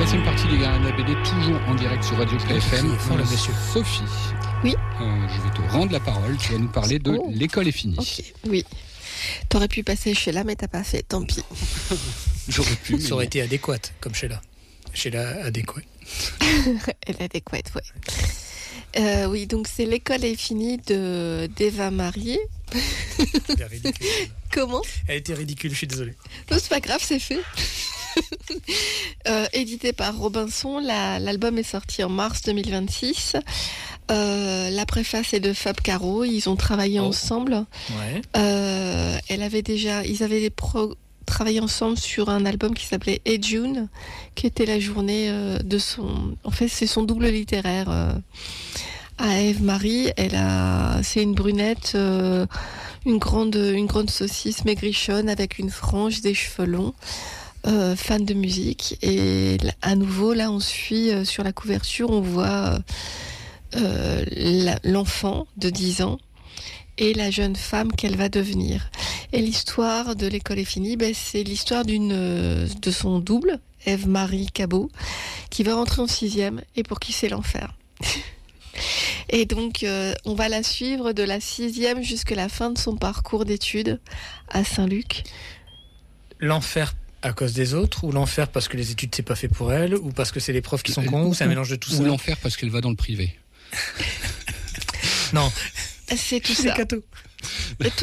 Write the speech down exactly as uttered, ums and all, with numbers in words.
troisième partie des Gardiens de la B D, toujours en direct sur Radio Play F M. Voilà, monsieur. Sophie, oui. euh, je vais te rendre la parole. Tu vas nous parler de oh. L'école est finie. Ok, oui. T'aurais pu passer chez là, mais t'as pas fait, tant pis. J'aurais pu. Ça aurait été adéquate, comme chez là. Chez là, adéquat. Elle est adéquate, ouais. Euh, oui, donc c'est L'école est finie de d'Eva Marie. C'était ridicule. Comment ? Elle était ridicule, je suis désolé. Non, c'est pas grave, c'est fait. euh, édité par Robinson, la, l'album est sorti en mars deux mille vingt-six. Euh, la préface est de Fab Caro. Ils ont travaillé oh. ensemble. Ouais. Euh, elle avait déjà, ils avaient pro- travaillé ensemble sur un album qui s'appelait Hey June, qui était la journée euh, de son. En fait, c'est son double littéraire. Euh, à Eve Marie, elle a, c'est une brunette, euh, une grande, une grande saucisse maigrichonne avec une frange, des cheveux longs. Euh, fan de musique, et à nouveau là on suit euh, sur la couverture, on voit euh, la, l'enfant de dix ans et la jeune femme qu'elle va devenir. Et l'histoire de L'école est finie, ben, c'est l'histoire d'une, euh, de son double, Eve-Marie Cabot, qui va rentrer en sixième et pour qui c'est l'enfer. Et donc euh, on va la suivre de la sixième jusqu'à la fin de son parcours d'études à Saint-Luc. L'enfer à cause des autres, ou l'enfer parce que les études c'est pas fait pour elle, ou parce que c'est les profs qui sont cons, ou c'est un mélange de tout ça. Ou l'enfer parce qu'elle va dans le privé. Non, C'est tout c'est ça. cadeau.